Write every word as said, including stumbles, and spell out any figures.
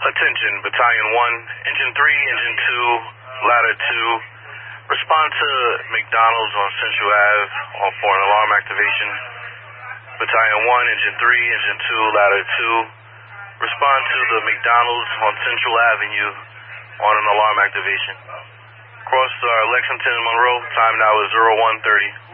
Attention, Battalion one, Engine three, Engine two, Ladder two. Respond to McDonald's on Central Ave on for an alarm activation. Battalion one, Engine three, Engine two, Ladder two. Respond to the McDonald's on Central Avenue on an alarm activation. Cross uh, Lexington and Monroe, time now is zero one thirty.